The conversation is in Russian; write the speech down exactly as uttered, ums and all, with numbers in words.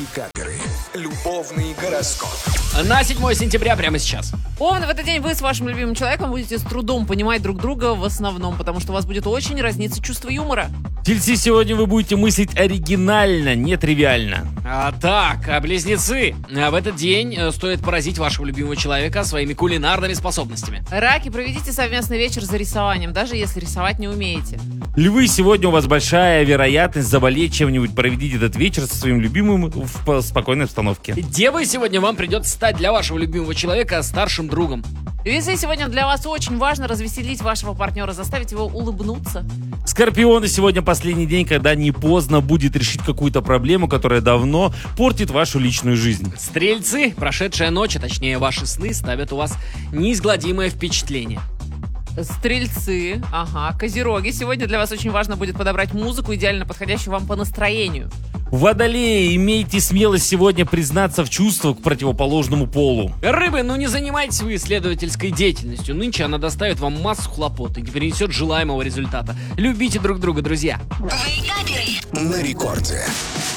Каперы. Любовный гороскоп. На седьмое сентября прямо сейчас. Овны, в этот день вы с вашим любимым человеком будете с трудом понимать друг друга в основном, потому что у вас будет очень разниться чувство юмора. Тельцы, сегодня вы будете мыслить оригинально, не тривиально. А, так, а близнецы. А в этот день э, стоит поразить вашего любимого человека своими кулинарными способностями. Раки, проведите совместный вечер за рисованием, даже если рисовать не умеете. Львы, сегодня у вас большая вероятность заболеть чем-нибудь. Проведите этот вечер со своим любимым в спокойной обстановке. Девы, сегодня вам придется стать для вашего любимого человека старшим другом. Весы, сегодня для вас очень важно развеселить вашего партнера, заставить его улыбнуться. Скорпионы, сегодня последний день, когда не поздно будет решить какую-то проблему, которая давно портит вашу личную жизнь. Стрельцы, прошедшая ночь, а точнее ваши сны, ставят у вас неизгладимое впечатление. Стрельцы, ага, козероги, сегодня для вас очень важно будет подобрать музыку, идеально подходящую вам по настроению. Водолеи, имейте смелость сегодня признаться в чувствах к противоположному полу. Рыбы, ну не занимайтесь вы исследовательской деятельностью. Нынче она доставит вам массу хлопот и не принесет желаемого результата. Любите друг друга, друзья. На рекорде.